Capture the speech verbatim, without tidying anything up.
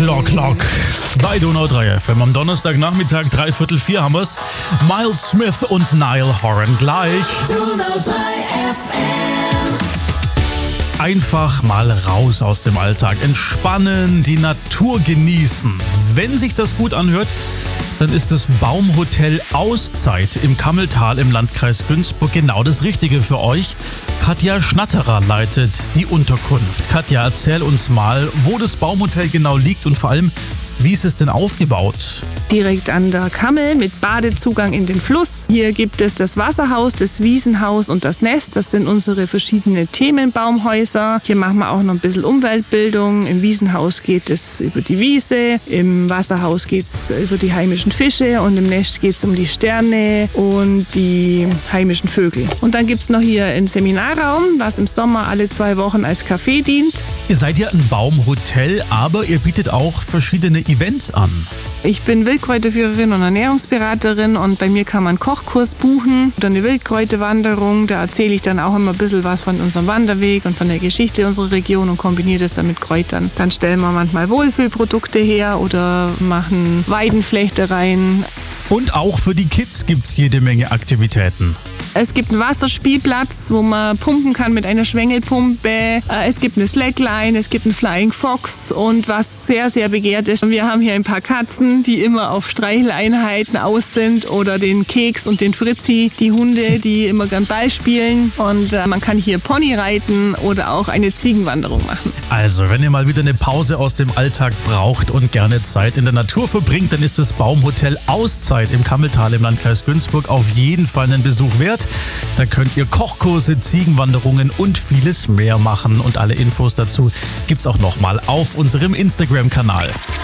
O'Clock Clock bei Donau drei F M. Am Donnerstagnachmittag, dreiviertel vier haben wir's. Miles Smith und Niall Horan gleich. Donau drei F M. Einfach mal raus aus dem Alltag, entspannen, die Natur genießen. Wenn sich das gut anhört, dann ist das Baumhotel Auszeit im Kammeltal im Landkreis Günzburg genau das Richtige für euch. Katja Schnatterer leitet die Unterkunft. Katja, erzähl uns mal, wo das Baumhotel genau liegt und vor allem, wie ist es denn aufgebaut? Direkt an der Kammel mit Badezugang in den Fluss. Hier gibt es das Wasserhaus, das Wiesenhaus und das Nest. Das sind unsere verschiedenen Themenbaumhäuser. Hier machen wir auch noch ein bisschen Umweltbildung. Im Wiesenhaus geht es über die Wiese, im Wasserhaus geht es über die heimischen Fische und im Nest geht es um die Sterne und die heimischen Vögel. Und dann gibt es noch hier einen Seminarraum, was im Sommer alle zwei Wochen als Café dient. Ihr seid ja ein Baumhotel, aber ihr bietet auch verschiedene Events an. Ich bin Wildkräuterführerin und Ernährungsberaterin und bei mir kann man einen Kochkurs buchen oder eine Wildkräuterwanderung. Da erzähle ich dann auch immer ein bisschen was von unserem Wanderweg und von der Geschichte unserer Region und kombiniere das dann mit Kräutern. Dann stellen wir manchmal Wohlfühlprodukte her oder machen Weidenflechtereien. Und auch für die Kids gibt's jede Menge Aktivitäten. Es gibt einen Wasserspielplatz, wo man pumpen kann mit einer Schwengelpumpe. Es gibt eine Slackline, es gibt einen Flying Fox und was sehr, sehr begehrt ist, wir haben hier ein paar Katzen, die immer auf Streicheleinheiten aus sind oder den Keks und den Fritzi, die Hunde, die immer gern Ball spielen und man kann hier Pony reiten oder auch eine Ziegenwanderung machen. Also, wenn ihr mal wieder eine Pause aus dem Alltag braucht und gerne Zeit in der Natur verbringt, dann ist das Baumhotel Auszeit im Kammeltal im Landkreis Günzburg auf jeden Fall einen Besuch wert. Da könnt ihr Kochkurse, Ziegenwanderungen und vieles mehr machen. Und alle Infos dazu gibt's auch nochmal auf unserem Instagram-Kanal.